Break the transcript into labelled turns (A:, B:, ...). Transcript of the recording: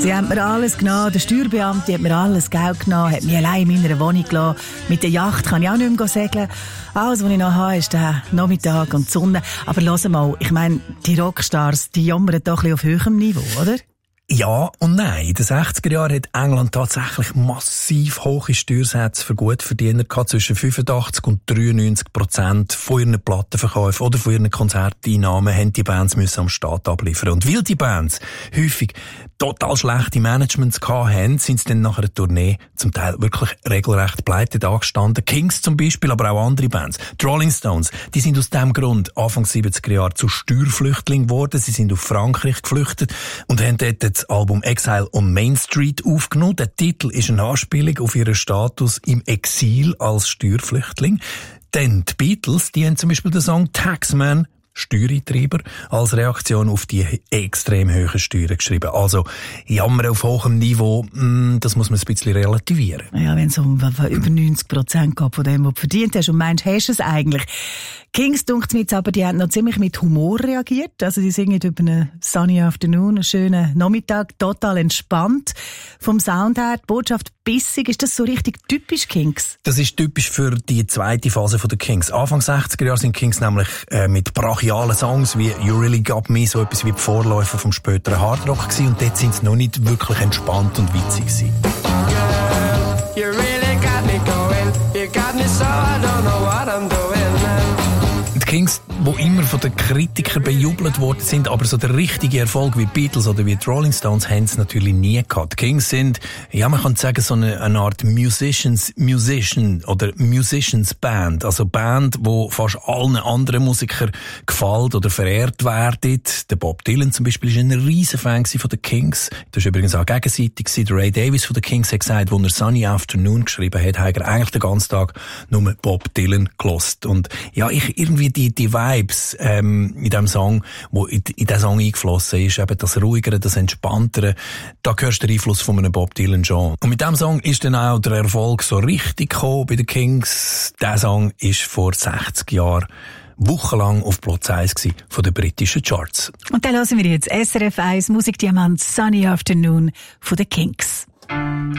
A: Sie haben mir alles genommen, der Steuerbeamte hat mir alles Geld genommen, hat mich allein in meiner Wohnung gelassen. Mit der Yacht kann ich auch nicht mehr segeln. Alles, was ich noch habe, ist der Nachmittag und die Sonne. Aber hör mal, ich meine, die Rockstars, die jammern doch ein bisschen auf höherem Niveau, oder?
B: Ja und nein. In den 60er Jahren hat England tatsächlich massiv hohe Steuersätze für Gutverdiener gehabt, zwischen 85% und 93% von ihren Plattenverkäufen oder von ihren Konzerteinnahmen haben die Bands müssen am Staat abliefern. Und weil die Bands häufig total schlechte Managements hatten, sind sie dann nach einer Tournee zum Teil wirklich regelrecht pleite dagestanden. Kings zum Beispiel, aber auch andere Bands. Die Rolling Stones, die sind aus diesem Grund Anfang 70er Jahre zu Steuerflüchtlingen geworden. Sie sind auf Frankreich geflüchtet und haben dort das Album Exile on Main Street aufgenommen. Der Titel ist eine Anspielung auf ihren Status im Exil als Steuerflüchtling. Denn die Beatles, die haben zum Beispiel den Song Taxman, Steuereintreiber, als Reaktion auf die extrem hohen Steuern geschrieben. Also, Jammer auf hohem Niveau, das muss man ein bisschen relativieren.
A: Ja, wenn es um über 90% geht von dem, was du verdient hast und meinst, hast du es eigentlich. Kings, dunkt mir jetzt aber, die haben noch ziemlich mit Humor reagiert. Also, die singen über einen sunny afternoon, einen schönen Nachmittag, total entspannt. Vom Sound her, die Botschaft bissig, ist das so richtig typisch Kings?
B: Das ist typisch für die zweite Phase der Kings. Anfang 60er Jahre sind Kings nämlich mit brachialen Songs wie You Really Got Me, so etwas wie die Vorläufer vom späteren Hardrock gewesen, und dort sind sie noch nicht wirklich entspannt und witzig gewesen.
C: Girl, you really got me going. You got me so I don't know what I'm doing.
B: Die Kings, die immer von den Kritikern bejubelt worden sind, aber so der richtige Erfolg wie die Beatles oder wie die Rolling Stones haben es natürlich nie gehabt. Die Kings sind, ja, man kann sagen, so eine Art Musicians Band. Also Band, wo fast allen anderen Musikern gefällt oder verehrt werden. Der Bob Dylan zum Beispiel ist ein riesen Fan von den Kings. Das war übrigens auch gegenseitig. Der Ray Davies von den Kings hat gesagt, als er Sunny Afternoon geschrieben hat, hat er eigentlich den ganzen Tag nur Bob Dylan gehört. Und ja, irgendwie die Vibes in diesem Song, wo in diesen Song eingeflossen ist, eben das Ruhigere, das Entspanntere, da hörst du den Einfluss von einem Bob Dylan schon. Und mit diesem Song ist dann auch der Erfolg so richtig gekommen bei den Kings. Der Song ist vor 60 Jahren wochenlang auf Platz 1 von den britischen Charts.
A: Und dann hören wir jetzt SRF 1 Musikdiamant Sunny Afternoon von den Kings.